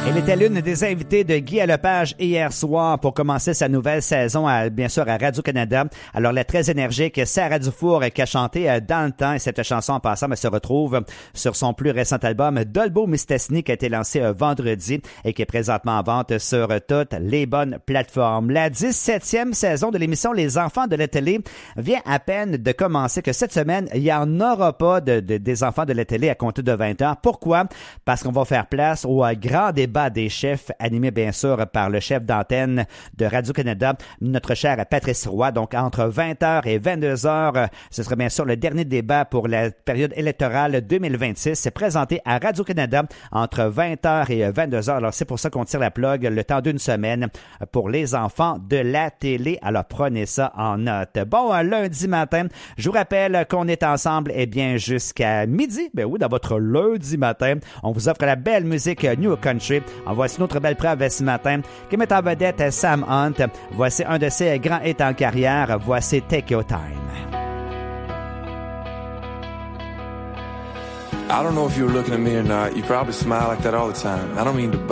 Elle était l'une des invitées de Guy Lepage hier soir pour commencer sa nouvelle saison, bien sûr, à Radio-Canada. Alors, la très énergique Sarah Dufour qui a chanté dans le temps, et cette chanson en passant se retrouve sur son plus récent album Dolbo Mistassini qui a été lancé vendredi et qui est présentement en vente sur toutes les bonnes plateformes. La 17e saison de l'émission Les Enfants de la télé vient à peine de commencer, que cette semaine, il n'y en aura pas des Enfants de la télé à compter de 20 heures. Pourquoi? Parce qu'on va faire place au grand débat des chefs, animé bien sûr par le chef d'antenne de Radio-Canada, notre cher Patrice Roy. Donc, entre 20h et 22h, ce sera bien sûr le dernier débat pour la période électorale 2026. C'est présenté à Radio-Canada entre 20h et 22h. Alors, c'est pour ça qu'on tire la plug le temps d'une semaine pour les enfants de la télé. Alors, prenez ça en note. Bon, lundi matin, je vous rappelle qu'on est ensemble, bien, jusqu'à midi. Ben oui, dans votre lundi matin, on vous offre la belle musique New Country. En voici une autre belle preuve ce matin qui met en vedette Sam Hunt. Voici un de ses grands hits en carrière. Voici Take Your Time. I don't know if you were looking at me or not. You probably smile like that all the time. I don't mean to